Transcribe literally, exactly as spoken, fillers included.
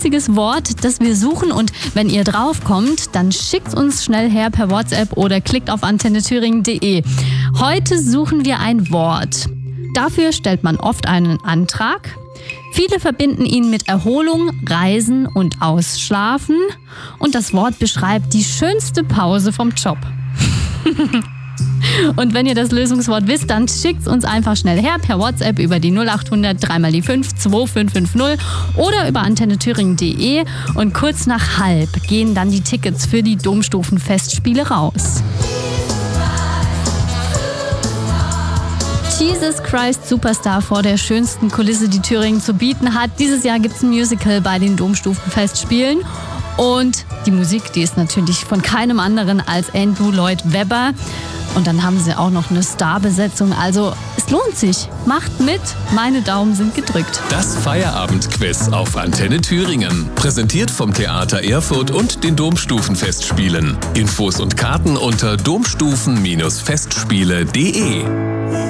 lustiges Wort, das wir suchen. Und wenn ihr draufkommt, dann schickt uns schnell her per WhatsApp oder klickt auf antenne thüringen punkt de. Heute suchen wir ein Wort. Dafür stellt man oft einen Antrag. Viele verbinden ihn mit Erholung, Reisen und Ausschlafen. Und das Wort beschreibt die schönste Pause vom Job. Und wenn ihr das Lösungswort wisst, dann schickt uns einfach schnell her per WhatsApp über die null acht hundert drei mal die fünf zwei fünf fünf null oder über antenne thüringen punkt de. Und kurz nach halb gehen dann die Tickets für die Domstufenfestspiele raus. Jesus Christ Superstar vor der schönsten Kulisse, die Thüringen zu bieten hat. Dieses Jahr gibt es ein Musical bei den Domstufenfestspielen. Und die Musik, die ist natürlich von keinem anderen als Andrew Lloyd Webber. Und dann haben sie auch noch eine Starbesetzung. Also es lohnt sich. Macht mit. Meine Daumen sind gedrückt. Das Feierabendquiz auf Antenne Thüringen. Präsentiert vom Theater Erfurt und den Domstufenfestspielen. Infos und Karten unter domstufen Festspiele punkt de.